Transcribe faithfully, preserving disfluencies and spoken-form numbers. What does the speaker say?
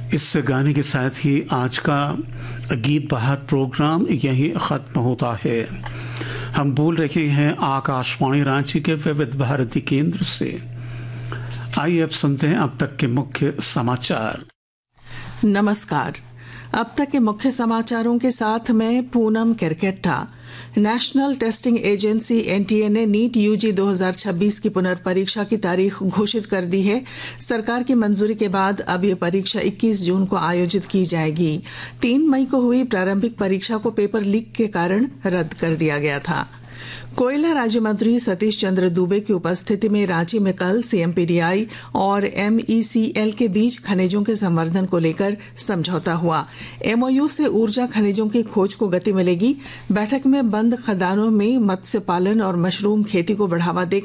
इस गाने के साथ ही आज का गीत बहार प्रोग्राम यहीं ख़त्म होता है। हम बोल रहे हैं आकाशवाणी रांची के विविध भारती केंद्र से। आइए अब सुनते हैं अब तक के मुख्य समाचार। नमस्कार, अब तक के मुख्य समाचारों के साथ मैं Poonam Kerketta. National testing agency NTA ने नीट यूजी दो हज़ार छब्बीस की पुनर्परीक्षा की तारीख घोषित कर दी है। सरकार की मंजूरी के बाद अब यह परीक्षा इक्कीस जून को आयोजित की जाएगी। तीन मई को हुई प्रारंभिक परीक्षा को पेपर लीक के कारण रद्द कर दिया गया था। कोयला राज्य मंत्री सतीश चंद्र दुबे की उपस्थिति में रांची में कल सीएमपीडीआई और एमईसीएल के बीच खनिजों के संवर्धन को लेकर समझौता हुआ। एमओयू से ऊर्जा खनिजों की खोज को गति मिलेगी। बैठक में बंद खदानों में मत्स्य पालन और मशरूम खेती को बढ़ावा देकर